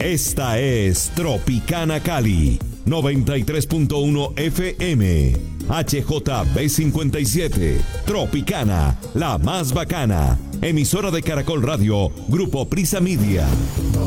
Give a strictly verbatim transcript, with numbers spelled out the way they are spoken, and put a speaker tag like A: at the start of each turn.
A: Esta es Tropicana Cali, noventa y tres punto uno F M, H J B cincuenta y siete, Tropicana, la más bacana, emisora de Caracol Radio, Grupo Prisa Media.